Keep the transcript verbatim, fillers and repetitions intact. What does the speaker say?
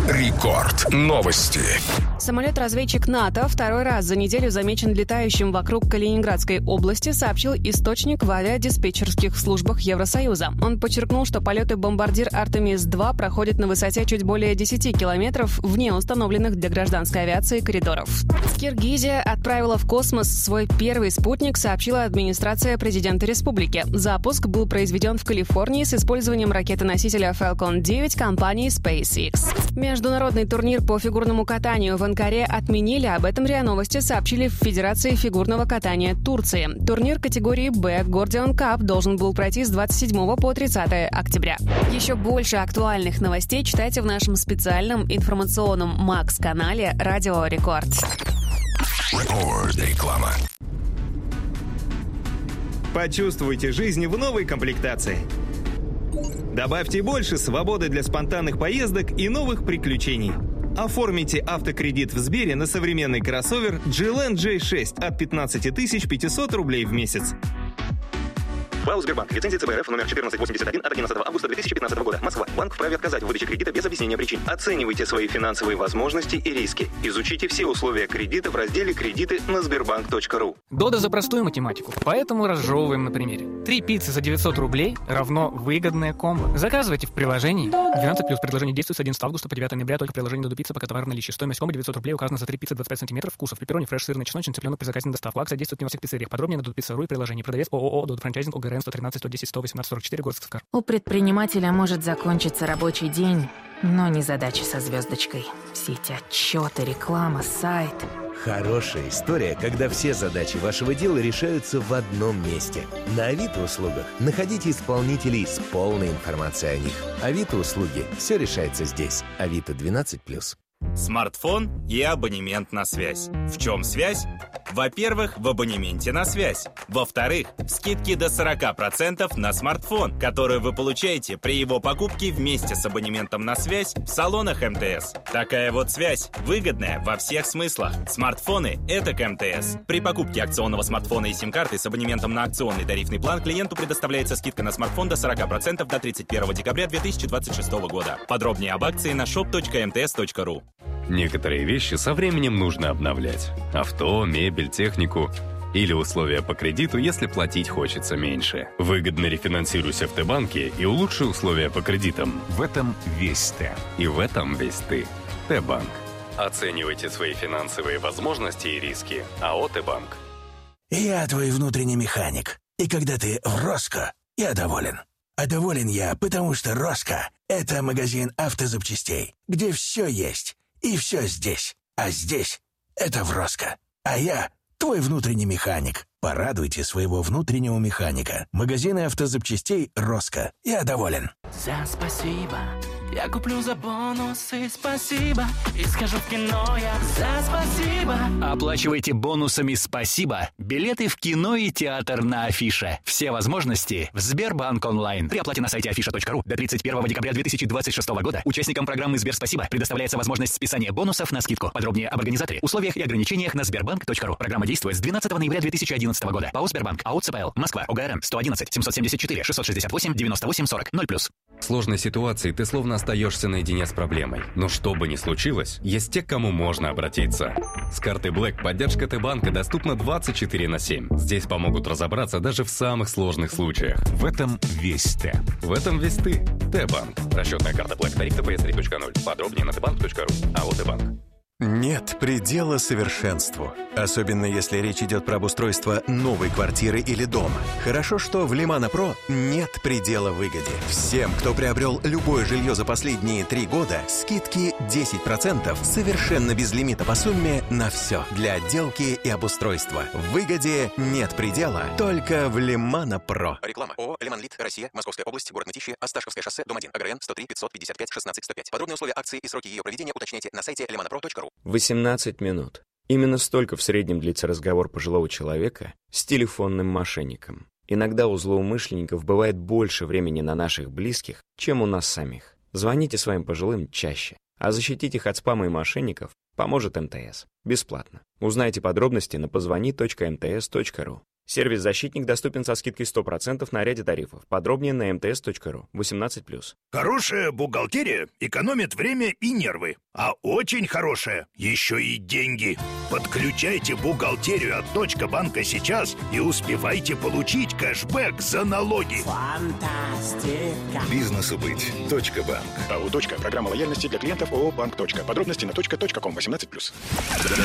Рекорд. Новости. Самолет-разведчик НАТО второй раз за неделю замечен летающим вокруг Калининградской области, сообщил источник в авиадиспетчерских службах Евросоюза. Он подчеркнул, что полеты бомбардир Артемис-два проходят на высоте чуть более десяти километров вне установленных для гражданской авиации коридоров. Киргизия отправила в космос свой первый спутник, сообщила администрация президента республики. Запуск был произведен в Калифорнии с использованием ракеты-носителя Falcon девять компании SpaceX. Международный турнир по фигурному катанию в Анкаре отменили. Об этом РИА Новости сообщили в Федерации фигурного катания Турции. Турнир категории «Б» Gordion Cup должен был пройти с двадцать седьмого по тридцатое октября. Еще больше актуальных новостей читайте в нашем специальном информационном Макс-канале «Радио Рекорд». Реклама. Почувствуйте жизнь в новой комплектации. Добавьте больше свободы для спонтанных поездок и новых приключений. Оформите автокредит в Сбере на современный кроссовер джи эл эн джей шесть от пятнадцать тысяч пятьсот рублей в месяц. ПАО «Сбербанк». Лицензия ЦБ РФ номер четырнадцать восемьдесят один от одиннадцатого августа две тысячи пятнадцатого года. Москва. Банк вправе отказать в выдаче кредита без объяснения причин. Оценивайте свои финансовые возможности и риски. Изучите все условия кредита в разделе «Кредиты» на сбербанк точка ру. Дода за простую математику, поэтому разжевываем на примере. Три пиццы за девятьсот рублей равно выгодное комбо. Заказывайте в приложении. двенадцать плюс предложение действует с одиннадцатого августа по девятого ноября только в приложении Додо Пицца, пока товар в наличии. Стоимость комбо девятьсот рублей указана за три пиццы двадцать пять сантиметров, вкусов пепперони, фреш, сырный, чесночный, цыпленок при заказе на доставку. Акция действует не во всех пиццериях. Подробнее на додо пицца точка ру и приложении. Продавец ООО Додо Франчайзинг ОГРН сто тринадцать сто десять сто восемнадцать сорок четыре, город Сыскар. У предпринимателя может закончиться рабочий день, но не задача со звездочкой. Все эти отчеты, реклама, сайт. Хорошая история, когда все задачи вашего дела решаются в одном месте. На Авито услугах находите исполнителей с полной информацией о них. Авито услуги. Все решается здесь. Авито двенадцать плюс. Смартфон и абонемент на связь. В чем связь? Во-первых, в абонементе на связь. Во-вторых, скидки до сорок процентов на смартфон, которые вы получаете при его покупке вместе с абонементом на связь в салонах эм тэ эс. Такая вот связь выгодная во всех смыслах. Смартфоны — это к эм тэ эс. При покупке акционного смартфона и сим-карты с абонементом на акционный тарифный план клиенту предоставляется скидка на смартфон до сорок процентов до тридцать первого декабря две тысячи двадцать шестого года. Подробнее об акции на шоп точка эм тэ эс точка ру. Некоторые вещи со временем нужно обновлять. Авто, мебель, технику. Или условия по кредиту, если платить хочется меньше. Выгодно рефинансируйся в Т-банке и улучши условия по кредитам. В этом весь Т. И в этом весь ты. Т-банк. Оценивайте свои финансовые возможности и риски. АО «Т-банк». Я твой внутренний механик. И когда ты в Роско, я доволен. А доволен я, потому что Роско — это магазин автозапчастей, где все есть. И все здесь. А здесь — это в Роско. А я — твой внутренний механик. Порадуйте своего внутреннего механика. Магазины автозапчастей Роско. Я доволен. За спасибо. Я куплю за бонусы, спасибо. И скажу в кино я за спасибо. Оплачивайте бонусами «Спасибо» билеты в кино и театр на Афише. Все возможности в Сбербанк онлайн. При оплате на сайте афиша точка ру до тридцать первого декабря две тысячи двадцать шестого года участникам программы «Сберспасибо» предоставляется возможность списания бонусов на скидку. Подробнее об организаторе, условиях и ограничениях на сбербанк точка ру. Программа действует с двенадцатого ноября две тысячи одиннадцатого года. ПАО «Сбербанк». АО «ЦПЛ». Москва. ОГРН сто одиннадцать семьсот семьдесят четыре шестьсот шестьдесят восемь девяносто восемь сорок ноль плюс. В сложной ситуации ты словно остаешься наедине с проблемой. Но что бы ни случилось, есть те, к кому можно обратиться. С картой Black поддержка Т-банка доступна двадцать четыре на семь. Здесь помогут разобраться даже в самых сложных случаях. В этом весь Т. В этом весь ты. Т-банк. Расчетная карта Black. Тариф тэ пэ эс три точка ноль. Подробнее на тэ банк точка ру. АО «Т-банк». Нет предела совершенству. Особенно если речь идет про обустройство новой квартиры или дома. Хорошо, что в Лимана Про нет предела выгоде. Всем, кто приобрел любое жилье за последние три года, скидки десять процентов совершенно без лимита по сумме на все. Для отделки и обустройства. В выгоде нет предела, только в Лимана Про. Реклама. ООО «Лиманлит. Россия. Московская область. Город Мытищи. Осташковское шоссе. Дом один. АГРН сто три пятьсот пятьдесят пять шестнадцать сто пять. Подробные условия акции и сроки ее проведения уточняйте на сайте лимана про точка ру. восемнадцать минут. Именно столько в среднем длится разговор пожилого человека с телефонным мошенником. Иногда у злоумышленников бывает больше времени на наших близких, чем у нас самих. Звоните своим пожилым чаще, а защитить их от спама и мошенников поможет эм тэ эс. Бесплатно. Узнайте подробности на позвони точка эм тэ эс точка ру. Сервис «Защитник» доступен со скидкой сто процентов на ряде тарифов. Подробнее на эм тэ эс точка ру. восемнадцать плюс. Хорошая бухгалтерия экономит время и нервы. А очень хорошая еще и деньги. Подключайте бухгалтерию от Точка банка сейчас и успевайте получить кэшбэк за налоги. Фантастика. Бизнесу быть. Точка банк. АО «Точка». Программа лояльности для клиентов ООО «Банк. Точка». Подробности на точка точка ком. восемнадцать плюс.